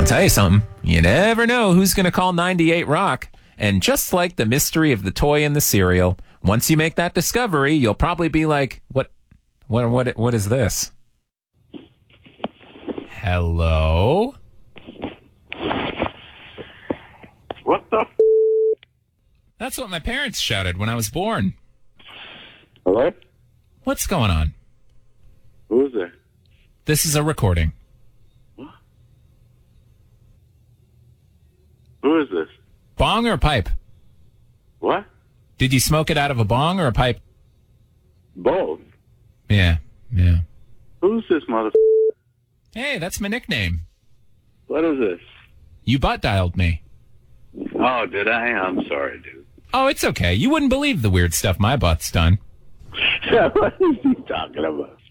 I'll tell you something. You never know who's going to call 98 Rock. And just like the mystery of the toy in the cereal, once you make that discovery, you'll probably be like, what is this? Hello? What the That's what my parents shouted when I was born. Hello? What's going on? Who is there? This is a recording. What? Who is this? Bong or pipe? What? Did you smoke it out of a bong or a pipe? Both. Yeah. Who's this mother? Hey, that's my nickname. What is this? You butt dialed me. Oh, did I? I'm sorry, dude. Oh, it's okay. You wouldn't believe the weird stuff my butt's done. What is he talking about?